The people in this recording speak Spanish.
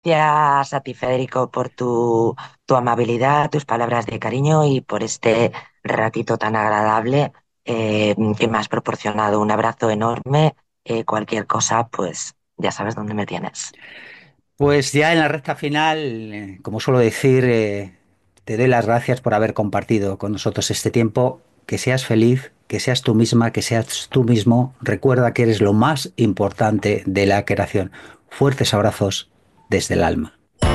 Gracias a ti, Federico, por tu amabilidad, tus palabras de cariño y por este ratito tan agradable que me has proporcionado. Un abrazo enorme. Cualquier cosa, pues ya sabes dónde me tienes. Pues ya en la recta final, como suelo decir, te doy las gracias por haber compartido con nosotros este tiempo. Que seas feliz, que seas tú misma, que seas tú mismo. Recuerda que eres lo más importante de la creación. Fuertes abrazos desde el alma.